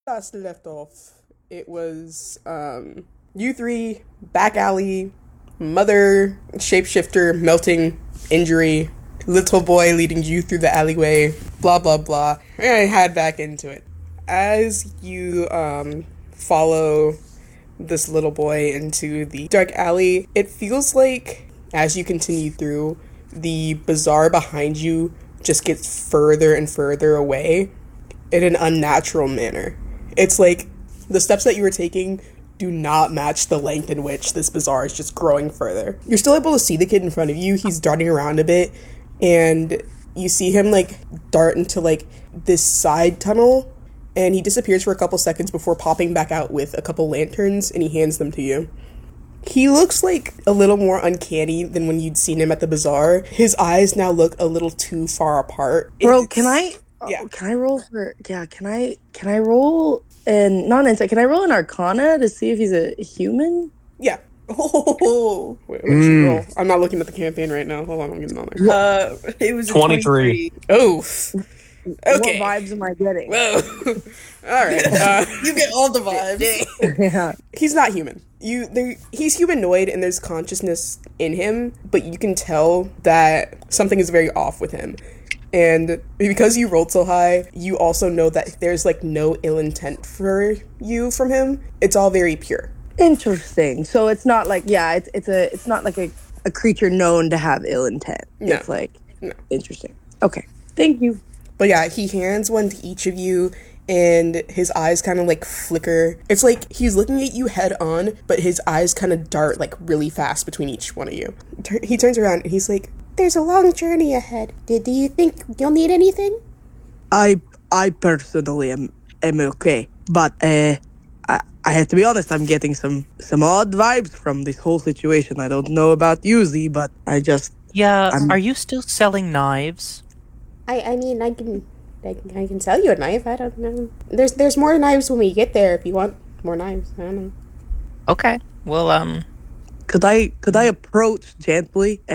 Last left off, it was you three, back alley, mother, shapeshifter, melting, injury, little boy leading you through the alleyway, blah blah blah. And I head back into it. As you follow this little boy into the dark alley, it feels like as you continue through, the bazaar behind you just gets further and further away in an unnatural manner. It's like the steps that you were taking do not match the length in which this bazaar is just growing further. You're still able to see the kid in front of you. He's darting around a bit, and you see him like dart into like this side tunnel, and he disappears for a couple seconds before popping back out with a couple lanterns, and he hands them to you. He looks like a little more uncanny than when you'd seen him at the bazaar. His eyes now look a little too far apart. Bro, can I? Yeah. Can I roll for? Yeah, can I roll and not an insight? Can I roll an Arcana to see if he's a human? Yeah. Oh, wait, what did you roll? I'm not looking at the campaign right now. Hold on, I'm getting on there. It was a 23. 23. Oh, What okay. vibes am I getting? Whoa. All right. You get all the vibes. Yeah. He's not human. He's humanoid, and there's consciousness in him, but you can tell that something is very off with him. And because you rolled so high, you also know that there's like no ill intent for you from him. It's all very pure. Interesting. So it's not like it's not like a creature known to have ill intent. No. It's like No. interesting. Okay. Thank you. But yeah, he hands one to each of you, and his eyes kind of like flicker. It's like he's looking at you head on, but his eyes kind of dart like really fast between each one of you. He turns around and he's like, "There's a long journey ahead. Do you think you'll need anything?" I personally am okay, but I have to be honest. I'm getting some odd vibes from this whole situation. I don't know about you, Z, but Yeah, I'm- are you still selling knives? I mean, I can sell you a knife. I don't know. There's more knives when we get there. If you want more knives, I don't know. Okay. Well, could I approach gently